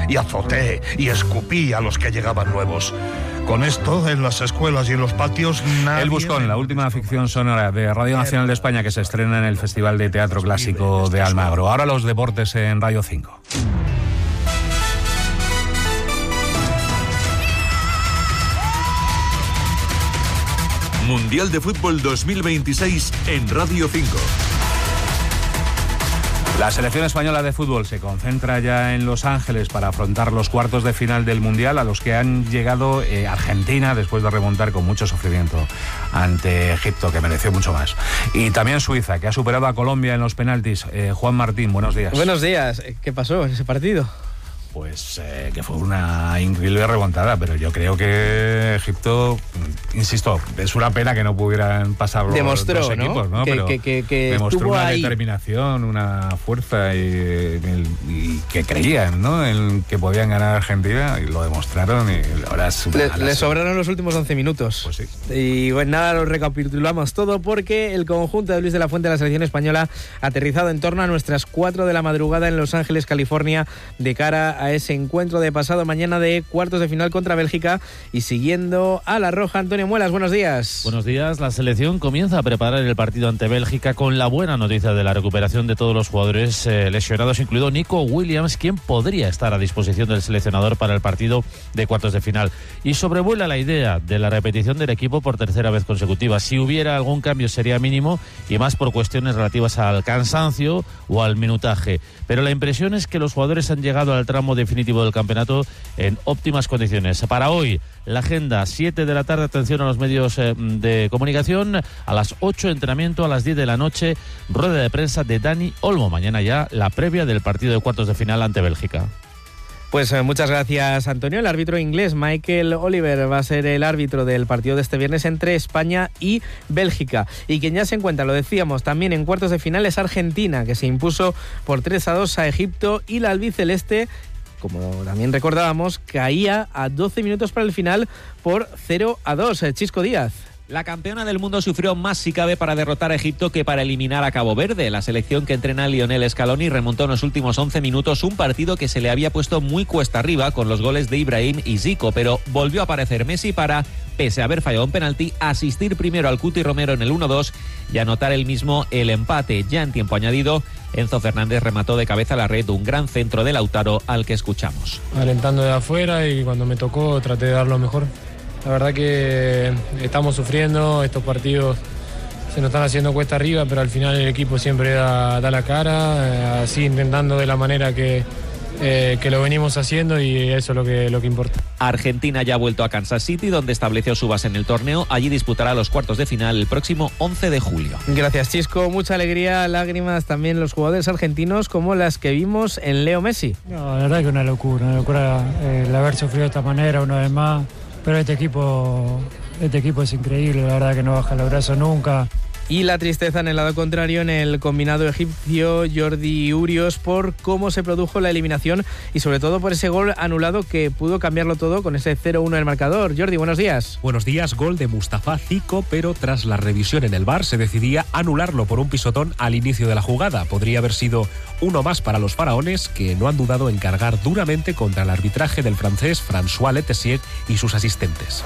y azoté y escupí a los que llegaban nuevos. Con esto, en las escuelas y en los patios, nadie... El Buscón, la última ficción sonora de Radio Nacional de España que se estrena en el Festival de Teatro Clásico de Almagro. Ahora los deportes en Radio 5. Mundial de Fútbol 2026 en Radio 5. La selección española de fútbol se concentra ya en Los Ángeles para afrontar los cuartos de final del Mundial, a los que han llegado Argentina después de remontar con mucho sufrimiento ante Egipto, que mereció mucho más. Y también Suiza, que ha superado a Colombia en los penaltis. Juan Martín, buenos días. Buenos días. ¿Qué pasó en ese partido? Pues que fue una increíble remontada, pero yo creo que Egipto, insisto, es una pena que no pudieran pasar los dos equipos, ¿no? Que demostró una ahí. determinación, una fuerza y que creían, ¿no?, en que podían ganar a Argentina, y lo demostraron, y ahora es le sobraron los últimos 11 minutos. Pues sí. Y bueno, nada, lo recapitulamos todo porque el conjunto de Luis de la Fuente de la selección española ha aterrizado en torno a nuestras 4 de la madrugada en Los Ángeles, California, de cara a ese encuentro de pasado mañana de cuartos de final contra Bélgica, y siguiendo a la roja. Antonio Muelas, buenos días. Buenos días. La selección comienza a preparar el partido ante Bélgica con la buena noticia de la recuperación de todos los jugadores lesionados, incluido Nico Williams, quien podría estar a disposición del seleccionador para el partido de cuartos de final. Y sobrevuela la idea de la repetición del equipo por tercera vez consecutiva. Si hubiera algún cambio sería mínimo, y más por cuestiones relativas al cansancio o al minutaje. Pero la impresión es que los jugadores han llegado al tramo definitivo del campeonato en óptimas condiciones. Para hoy, la agenda, 7 de la tarde, atención a los medios de comunicación, a las 8 entrenamiento, a las 10 de la noche, rueda de prensa de Dani Olmo. Mañana ya la previa del partido de cuartos de final ante Bélgica. Pues muchas gracias, Antonio. El árbitro inglés Michael Oliver va a ser el árbitro del partido de este viernes entre España y Bélgica. Y quien ya se encuentra, lo decíamos, también en cuartos de final es Argentina, que se impuso por 3-2 a Egipto, y la albiceleste, como también recordábamos, caía a 12 minutos para el final por 0-2. Chisco Díaz. La campeona del mundo sufrió más si cabe para derrotar a Egipto que para eliminar a Cabo Verde. La selección que entrena Lionel Scaloni remontó en los últimos 11 minutos un partido que se le había puesto muy cuesta arriba con los goles de Ibrahim y Zico, pero volvió a aparecer Messi para, pese a haber fallado un penalti, asistir primero al Cuti Romero en el 1-2 y anotar él mismo el empate. Ya en tiempo añadido, Enzo Fernández remató de cabeza a la red un gran centro de Lautaro, al que escuchamos. Alentando de afuera, y cuando me tocó traté de dar lo mejor. La verdad que estamos sufriendo, estos partidos se nos están haciendo cuesta arriba, pero al final el equipo siempre da la cara, así intentando de la manera que lo venimos haciendo, y eso es lo que importa. Argentina ya ha vuelto a Kansas City, donde estableció su base en el torneo. Allí disputará los cuartos de final el próximo 11 de julio. Gracias, Chisco. Mucha alegría, lágrimas también los jugadores argentinos, como las que vimos en Leo Messi. No, la verdad que una locura el haber sufrido de esta manera una vez más. Pero este equipo es increíble, la verdad que no baja los brazos nunca. Y la tristeza en el lado contrario en el combinado egipcio Jordi Urios por cómo se produjo la eliminación y sobre todo por ese gol anulado que pudo cambiarlo todo con ese 0-1 en el marcador. Jordi, buenos días. Buenos días. Gol de Mustafa Zico, pero tras la revisión en el VAR se decidía anularlo por un pisotón al inicio de la jugada. Podría haber sido uno más para los faraones, que no han dudado en cargar duramente contra el arbitraje del francés François Letessier y sus asistentes.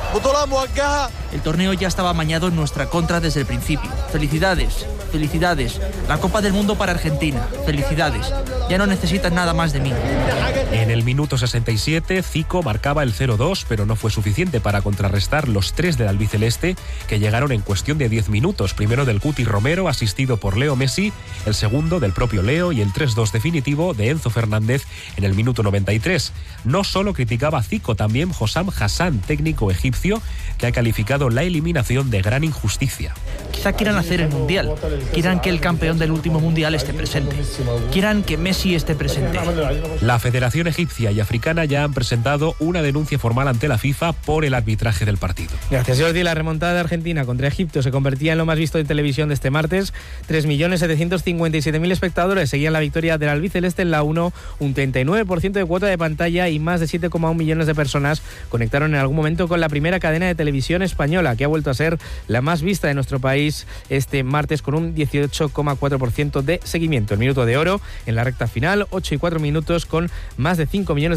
El torneo ya estaba amañado en nuestra contra desde el principio. Felicidades, felicidades. La Copa del Mundo para Argentina. Felicidades. Ya no necesitan nada más de mí. En el minuto 67, Zico marcaba el 0-2, pero no fue suficiente para contrarrestar los 3 del albiceleste, que llegaron en cuestión de 10 minutos. Primero del Cuti Romero, asistido por Leo Messi, el segundo del propio Leo, y el 3-2 definitivo de Enzo Fernández en el minuto 93. No solo criticaba a Zico, también Hossam Hassan, técnico egipcio, que ha calificado la eliminación de gran injusticia. Quizá quieran hacer el Mundial, quieran que el campeón del último Mundial esté presente, quieran que Messi esté presente. La Federación Egipcia y Africana ya han presentado una denuncia formal ante la FIFA por el arbitraje del partido. Gracias, Jordi. La remontada de Argentina contra Egipto se convertía en lo más visto en televisión de este martes. 3.757.000 espectadores seguían la victoria del albiceleste en la 1, un 39% de cuota de pantalla, y más de 7,1 millones de personas conectaron en algún momento con la primera cadena de televisión española, que ha vuelto a ser la más vista de nuestro país este martes, con un 18,4% de seguimiento. El minuto de oro en la recta final, 8 y 4 minutos, con más de 5 millones